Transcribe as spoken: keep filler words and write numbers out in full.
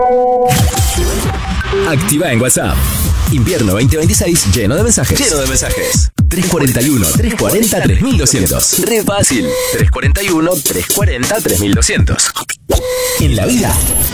Activa en WhatsApp. Invierno veinte veintiséis lleno de mensajes. Lleno de mensajes. tres cuarenta y uno, tres cuarenta, tres mil doscientos. Re fácil. tres cuarenta y uno, tres cuarenta, tres mil doscientos. En la vida